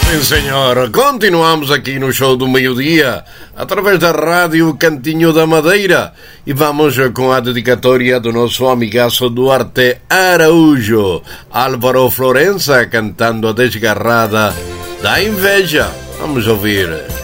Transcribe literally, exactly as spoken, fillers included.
Sim, senhor. Continuamos aqui no show do meio-dia, através da rádio Cantinho da Madeira. E vamos com a dedicatória do nosso amigaço Duarte Araújo. Álvaro Florença cantando a desgarrada da inveja. Vamos ouvir.